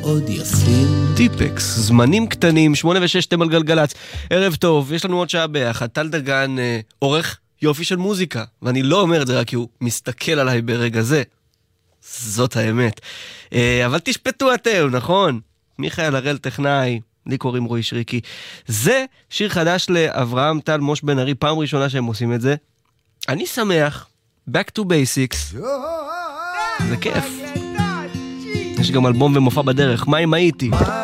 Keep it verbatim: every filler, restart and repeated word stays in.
מאוד יפים. טיפקס, זמנים קטנים, שמונה ושש תמל גלגלץ. ערב טוב, יש לנו עוד שעה ביחד. טל דגן, אה, עורך יופי של מוזיקה, ואני לא אומר את זה רק כי הוא מסתכל עליי ברגע זה. זאת האמת. אה, אבל תשפטו אתם, נכון? מיכאל הראל טכנאי, לי קוראים רועי שריקי. זה שיר חדש לאברהם טל מוש בן ארי, פעם ראשונה שהם עושים את זה. אני שמח, Back to Basics. זה כיף. יש גם אלבום ומופע בדרך, מה אם הייתי?